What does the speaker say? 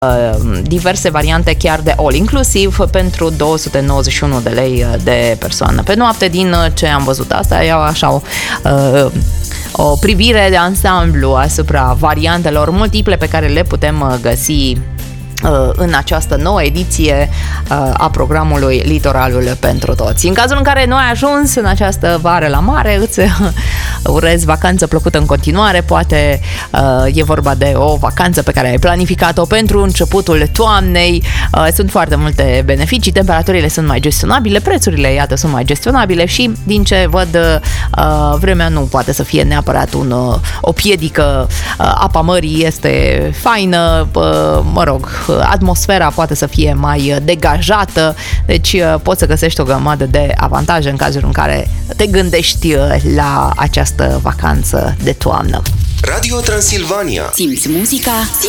diverse variante chiar de all-inclusiv pentru 291 de lei de persoană pe noapte. Din ce am văzut, asta e așa o privire de ansamblu asupra variantelor multiple pe care le putem găsi în această nouă ediție a programului Litoralul pentru toți. În cazul în care nu ai ajuns în această vară la mare, îți urez vacanță plăcută în continuare. Poate e vorba de o vacanță pe care ai planificat-o pentru începutul toamnei. Sunt foarte multe beneficii, temperaturile sunt mai gestionabile, prețurile, iată, sunt mai gestionabile și, din ce văd, vremea nu poate să fie neapărat o piedică. Apa mării este faină, mă rog, atmosfera poate să fie mai degajată, deci poți să găsești o grămadă de avantaje în cazul în care te gândești la această vacanță de toamnă. Radio Transilvania. Simți muzica,